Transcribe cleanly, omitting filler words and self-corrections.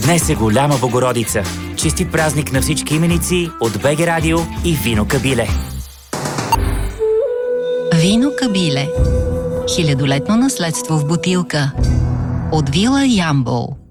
Днес е голяма Богородица. Честит празник на всички именици от БГ Радио и Вино Кабиле. Вино Кабиле. Хилядолетно наследство в бутилка. От вила Ямбол.